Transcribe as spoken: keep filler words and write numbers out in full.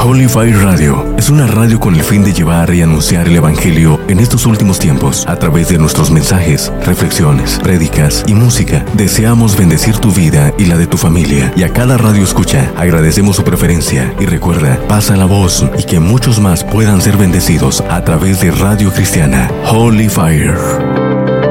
Holy Fire Radio es una radio con el fin de llevar y anunciar el Evangelio en estos últimos tiempos. A través de nuestros mensajes, reflexiones, prédicas y música, deseamos bendecir tu vida y la de tu familia. Y a cada radio escucha, agradecemos su preferencia. Y recuerda, pasa la voz y que muchos más puedan ser bendecidos a través de Radio Cristiana Holy Fire.